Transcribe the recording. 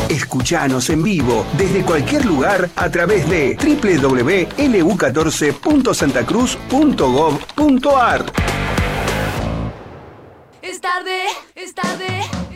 Escuchanos en vivo desde cualquier lugar a través de www.lu14.santacruz.gov.ar. Es tarde, es tarde.